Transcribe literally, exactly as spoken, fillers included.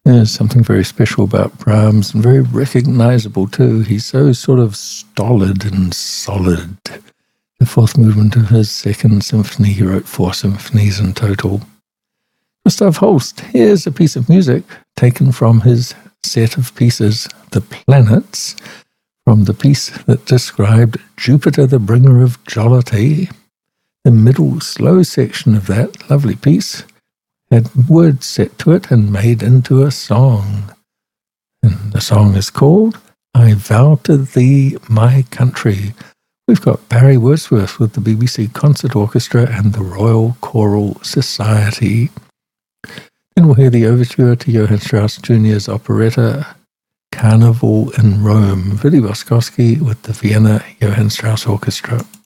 There's something very special about Brahms, and very recognizable too. He's so sort of stolid and solid. The fourth movement of his second symphony, he wrote four symphonies in total. Gustav Holst, here's a piece of music taken from his set of pieces, The Planets, from the piece that described Jupiter, the bringer of jollity. The middle slow section of that lovely piece had words set to it and made into a song. And the song is called I Vow to Thee, My Country. We've got Barry Wordsworth with the B B C Concert Orchestra and the Royal Choral Society. Then we'll hear the overture to Johann Strauss Junior's operetta Carnival in Rome, Willy Boskowski with the Vienna Johann Strauss Orchestra.